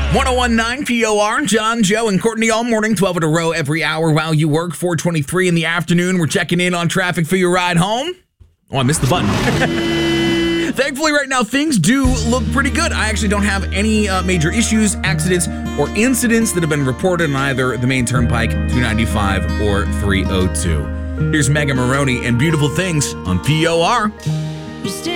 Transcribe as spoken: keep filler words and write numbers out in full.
one oh one point nine P O R, John, Joe, and Courtney all morning, twelve in a row every hour while you work. four twenty-three in the afternoon. We're checking in on traffic for your ride home. Oh, I missed the button. Thankfully, right now, things do look pretty good. I actually don't have any uh, major issues, accidents, or incidents that have been reported on either the main turnpike, two ninety-five, or three oh two. Here's Megan Maroney and Beautiful Things on P O R.